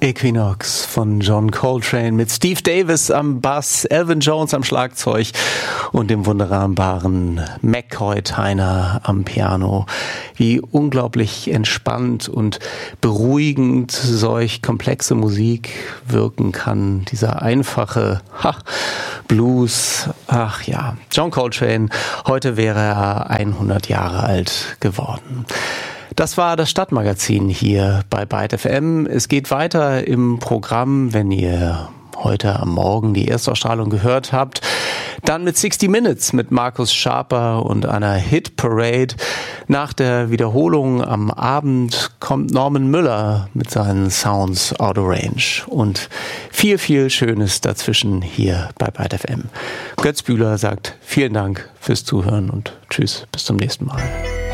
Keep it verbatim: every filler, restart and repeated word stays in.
Equinox von John Coltrane mit Steve Davis am Bass, Elvin Jones am Schlagzeug und dem wunderbaren McCoy Tyner am Piano. Wie unglaublich entspannt und beruhigend solch komplexe Musik wirken kann. Dieser einfache ha, Blues. Ach ja, John Coltrane, heute wäre er hundert Jahre alt geworden. Das war das Stadtmagazin hier bei Byte F M. Es geht weiter im Programm, wenn ihr heute am Morgen die Erstausstrahlung gehört habt. Dann mit sixty Minutes mit Markus Schaper und einer Hit Parade. Nach der Wiederholung am Abend kommt Norman Müller mit seinen Sounds Out of Range. Und viel, viel Schönes dazwischen hier bei Byte F M. Götz Bühler sagt vielen Dank fürs Zuhören und tschüss, bis zum nächsten Mal.